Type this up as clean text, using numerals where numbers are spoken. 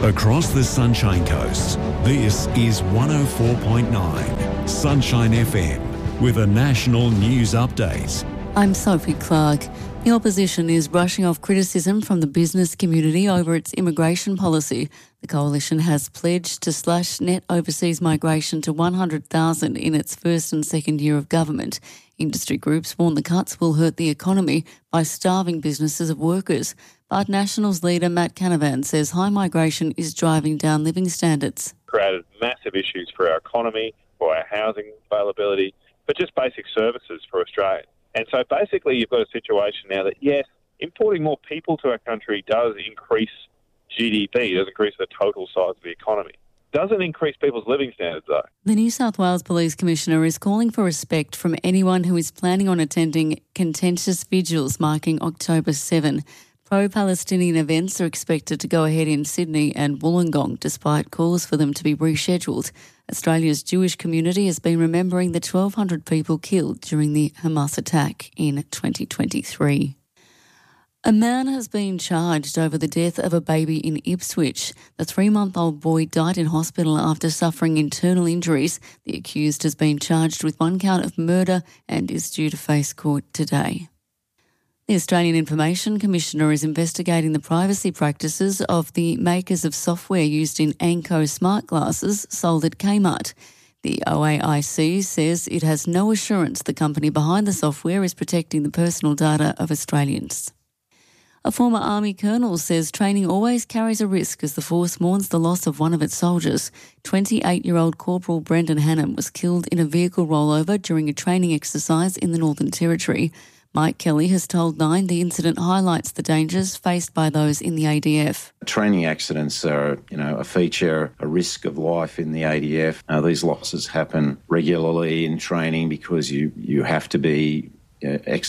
Across the Sunshine Coast, this is 104.9 Sunshine FM with a national news update. I'm Sophie Clark. The opposition is brushing off criticism from the business community over its immigration policy. The coalition has pledged to slash net overseas migration to 100,000 in its first and second year of government. Industry groups warn the cuts will hurt the economy by starving businesses of workers. But Nationals leader Matt Canavan says high migration is driving down living standards. Created massive issues for our economy, for our housing availability, but just basic services for Australians. And so basically you've got a situation now that, yes, importing more people to our country does increase GDP, does increase the total size of the economy. Doesn't increase people's living standards, though. The New South Wales Police Commissioner is calling for respect from anyone who is planning on attending contentious vigils marking October 7. Pro-Palestinian events are expected to go ahead in Sydney and Wollongong, despite calls for them to be rescheduled. Australia's Jewish community has been remembering the 1,200 people killed during the Hamas attack in 2023. A man has been charged over the death of a baby in Ipswich. The 3-month-old boy died in hospital after suffering internal injuries. The accused has been charged with 1 count of murder and is due to face court today. The Australian Information Commissioner is investigating the privacy practices of the makers of software used in Anko smart glasses sold at Kmart. The OAIC says it has no assurance the company behind the software is protecting the personal data of Australians. A former Army colonel says training always carries a risk as the force mourns the loss of one of its soldiers. 28-year-old Corporal Brendan Hannam was killed in a vehicle rollover during a training exercise in the Northern Territory. Mike Kelly has told Nine the incident highlights the dangers faced by those in the ADF. Training accidents are, a feature, a risk of life in the ADF. These losses happen regularly in training because you have to be